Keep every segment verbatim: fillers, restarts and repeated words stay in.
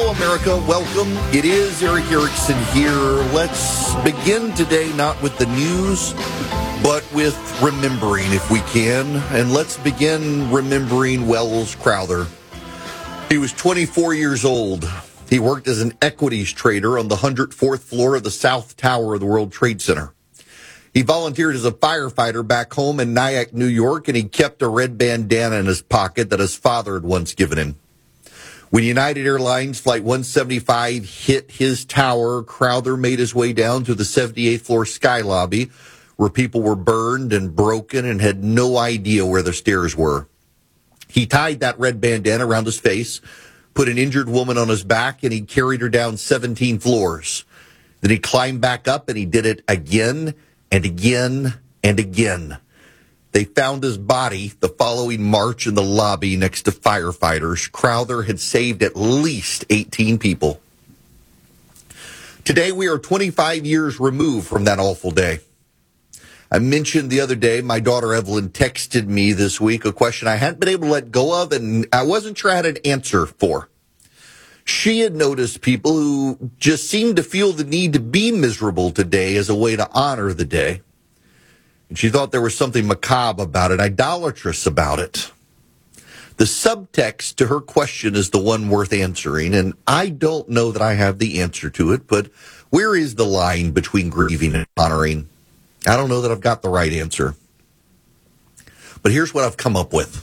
Hello, America. Welcome. It is Erick Erickson here. Let's begin today not with the news, but with remembering, if we can. And let's begin remembering Welles Crowther. He was twenty-four years old. He worked as an equities trader on the one hundred fourth floor of the South Tower of the World Trade Center. He volunteered as a firefighter back home in Nyack, New York, and he kept a red bandana in his pocket that his father had once given him. When United Airlines Flight one seventy-five hit his tower, Crowther made his way down to the seventy-eighth floor sky lobby, where people were burned and broken and had no idea where the stairs were. He tied that red bandana around his face, put an injured woman on his back, and he carried her down seventeen floors. Then he climbed back up, and he did it again and again and again. They found his body the following March in the lobby next to firefighters. Crowther had saved at least eighteen people. Today, we are twenty-five years removed from that awful day. I mentioned the other day, my daughter Evelyn texted me this week a question I hadn't been able to let go of, and I wasn't sure I had an answer for. She had noticed people who just seemed to feel the need to be miserable today as a way to honor the day. And she thought there was something macabre about it, idolatrous about it. The subtext to her question is the one worth answering, and I don't know that I have the answer to it, but where is the line between grieving and honoring? I don't know that I've got the right answer. But here's what I've come up with.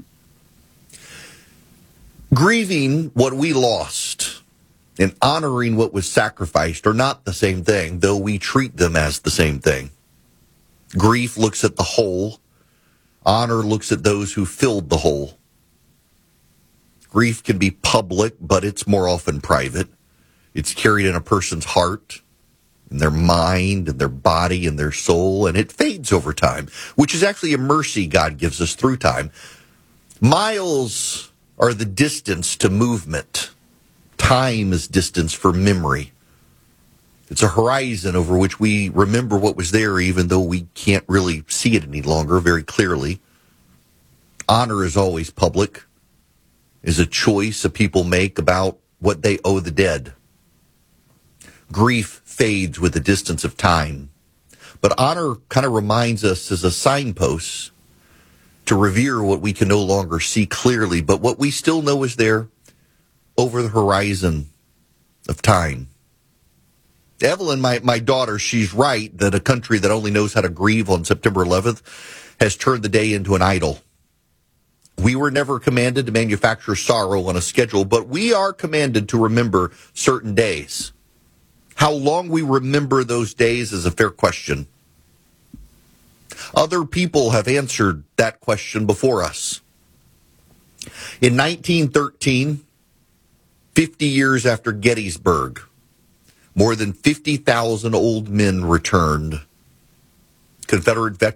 Grieving what we lost and honoring what was sacrificed are not the same thing, though we treat them as the same thing. Grief looks at the whole. Honor looks at those who filled the hole. Grief can be public, but it's more often private. It's carried in a person's heart, in their mind, in their body, in their soul, and it fades over time, which is actually a mercy God gives us through time. Miles are the distance to movement. Time is distance for memory. It's a horizon over which we remember what was there, even though we can't really see it any longer very clearly. Honor is always public, is a choice that people make about what they owe the dead. Grief fades with the distance of time. But honor kind of reminds us as a signpost to revere what we can no longer see clearly, but what we still know is there over the horizon of time. Evelyn, my, my daughter, she's right that a country that only knows how to grieve on September eleventh has turned the day into an idol. We were never commanded to manufacture sorrow on a schedule, but we are commanded to remember certain days. How long we remember those days is a fair question. Other people have answered that question before us. In nineteen thirteen, fifty years after Gettysburg, more than fifty thousand old men returned. Confederate veterans